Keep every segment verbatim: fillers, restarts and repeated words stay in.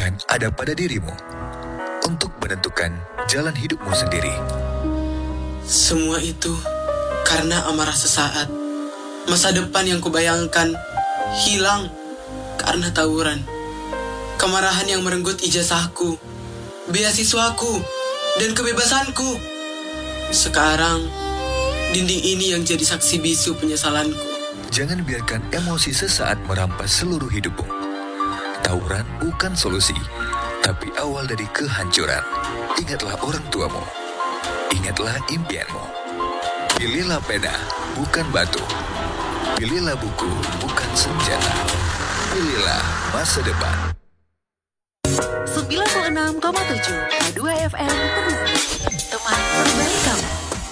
pilihan ada pada dirimu untuk menentukan jalan hidupmu sendiri. Semua itu karena amarah sesaat. Masa depan yang kubayangkan hilang karena tawuran. Kemarahan yang merenggut ijazahku, beasiswaku, dan kebebasanku. Sekarang, dinding ini yang jadi saksi bisu penyesalanku. Jangan biarkan emosi sesaat merampas seluruh hidupmu. Tawuran bukan solusi, tapi awal dari kehancuran. Ingatlah orang tuamu. Ingatlah impianmu. Pilihlah pena, bukan batu. Pilihlah buku, bukan senjata. Pilihlah masa depan. sembilan puluh enam koma tujuh dua F M teman berbalik kamu.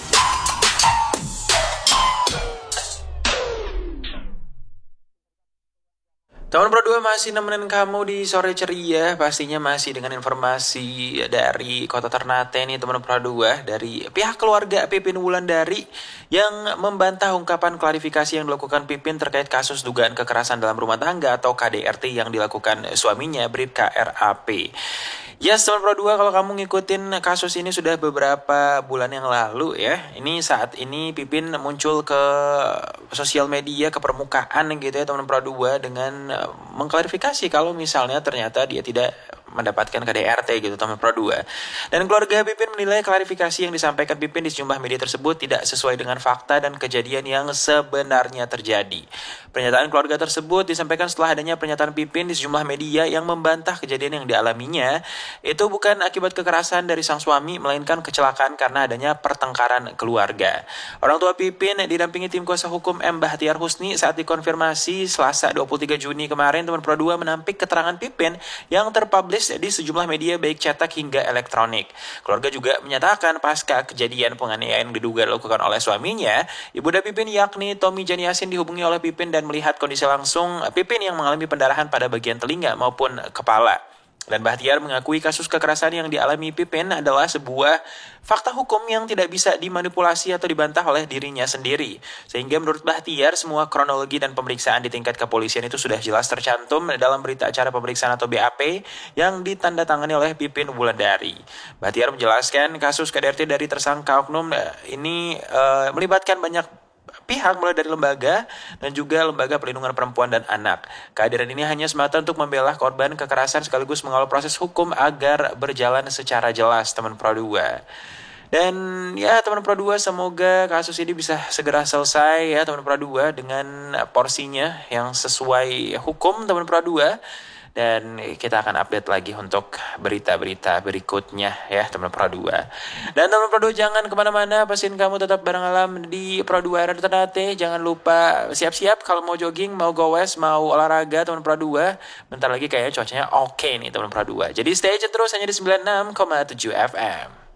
Teman Pro dua masih nemenin kamu di sore ceria, pastinya masih dengan informasi dari Kota Ternate nih teman Pro dua, dari pihak keluarga Pipin Wulandari yang membantah ungkapan klarifikasi yang dilakukan Pipin terkait kasus dugaan kekerasan dalam rumah tangga atau K D R T yang dilakukan suaminya Bribka R A P. Yes, teman Pro dua, kalau kamu ngikutin kasus ini sudah beberapa bulan yang lalu ya. Ini saat ini Pipin muncul ke sosial media, ke permukaan gitu ya teman Pro dua, dengan uh, mengklarifikasi kalau misalnya ternyata dia tidak mendapatkan K D R T gitu teman Pro dua. Dan keluarga Pipin menilai klarifikasi yang disampaikan Pipin di sejumlah media tersebut tidak sesuai dengan fakta dan kejadian yang sebenarnya terjadi. Pernyataan keluarga tersebut disampaikan setelah adanya pernyataan Pipin di sejumlah media yang membantah kejadian yang dialaminya itu bukan akibat kekerasan dari sang suami, melainkan kecelakaan karena adanya pertengkaran keluarga. Orang tua Pipin didampingi tim kuasa hukum M. Bahtiar Husni saat dikonfirmasi Selasa dua puluh tiga Juni kemarin, teman Pro dua menampik keterangan Pipin yang terpublish di sejumlah media baik cetak hingga elektronik. Keluarga juga menyatakan pasca kejadian penganiayaan yang diduga dilakukan oleh suaminya, Ibunda Pipin yakni Tommy Janiasin dihubungi oleh Pipin dan melihat kondisi langsung Pipin yang mengalami pendarahan pada bagian telinga maupun kepala. Dan Bahtiar mengakui kasus kekerasan yang dialami Pipin adalah sebuah fakta hukum yang tidak bisa dimanipulasi atau dibantah oleh dirinya sendiri. Sehingga menurut Bahtiar, semua kronologi dan pemeriksaan di tingkat kepolisian itu sudah jelas tercantum dalam berita acara pemeriksaan atau B A P yang ditandatangani oleh Pipin Wulandari. Bahtiar menjelaskan kasus K D R T dari tersangka oknum ini uh, melibatkan banyak pihak, mulai dari lembaga dan juga lembaga perlindungan perempuan dan anak. Kehadiran ini hanya semata untuk membela korban kekerasan sekaligus mengawal proses hukum agar berjalan secara jelas, teman Pro dua. Dan ya teman Pro dua, semoga kasus ini bisa segera selesai ya teman Pro dua, dengan porsinya yang sesuai hukum teman Pro dua. Dan kita akan update lagi untuk berita-berita berikutnya ya teman Pro dua. Dan teman Pro dua, jangan kemana-mana, pastiin kamu tetap bareng alam di Pro dua Radio Ternate. Jangan lupa siap-siap kalau mau jogging, mau goes, mau olahraga teman Pro dua. Bentar lagi kayaknya cuacanya oke nih teman Pro dua. Jadi stay tune terus hanya di sembilan puluh enam koma tujuh F M.